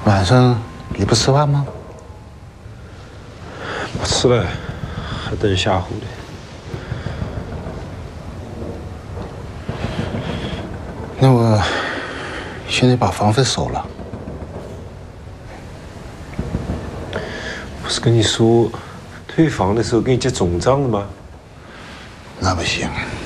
晚上你不吃饭吗？ 不吃了，还等下户呢。 那我现在把房费收了。 不是跟你说退房的时候给你结总账的吗？ 那不行。